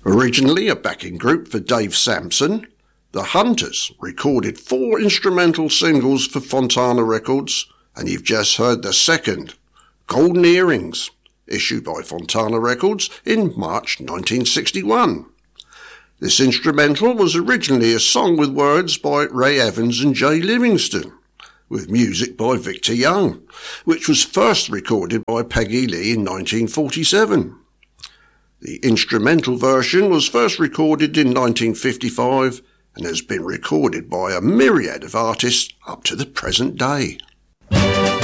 Originally a backing group for Dave Sampson, the Hunters recorded 4 instrumental singles for Fontana Records, and you've just heard the second, Golden Earrings, issued by Fontana Records in March 1961. This instrumental was originally a song with words by Ray Evans and Jay Livingston, with music by Victor Young, which was first recorded by Peggy Lee in 1947. The instrumental version was first recorded in 1955 and has been recorded by a myriad of artists up to the present day.